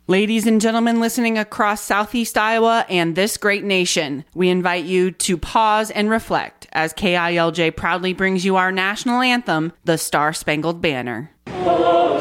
Ladies and gentlemen listening across Southeast Iowa and this great nation, we invite you to pause and reflect as KILJ proudly brings you our national anthem, the Star-Spangled Banner.